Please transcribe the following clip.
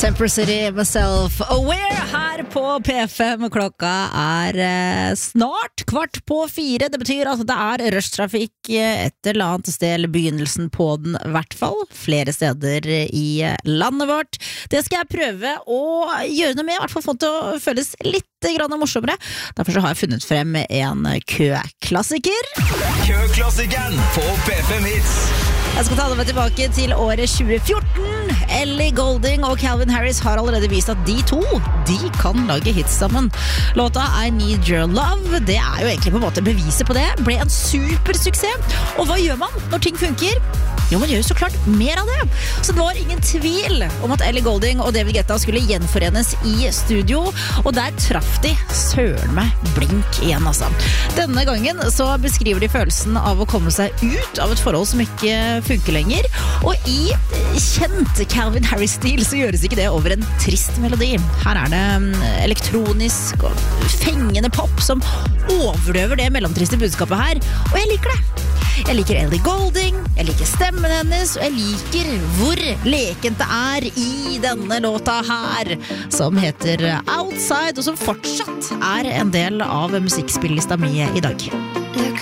Temper City, Myself Aware her på P5. Klokka snart 3:15. Det betyr at det rushtrafikk et eller annet sted, eller begynnelsen på den I hvert fall. Flere steder I landet vårt. Det skal jeg prøve å gjøre noe med, I hvert fall få det til å føles litt grann morsommere. Derfor så har jeg funnet frem en køklassiker. Køklassikeren på P5 Hits. Jeg skal ta deg med tilbake til året 2014. Ellie Goulding og Calvin Harris har allerede vist at de kan lage hits sammen. Låta I Need Your Love, det jo egentlig på en måte beviset på det. Ble en supersuksess. Og hva gjør man når ting funker? Jo, man gjør jo så klart mer av det. Så det var ingen tvil om at Ellie Goulding og David Guetta skulle gjenforenes I studio, og der traff de søren meg blink igjen, altså. Denne gangen så beskriver de følelsen av å komme seg ut av et forhold som ikke funker lenger, og I kjent Calvin Harris-stil så gjøres ikke det over en trist melodi. Her det elektronisk og fengende pop som overdøver det mellomtriste budskapet her, og jeg liker det. Jeg liker Ellie Goulding, jeg liker stemmen hennes, og jeg liker hvor lekent det I denne låta her, som heter Outside, og som fortsatt en del av musikkspillelista mi I dag.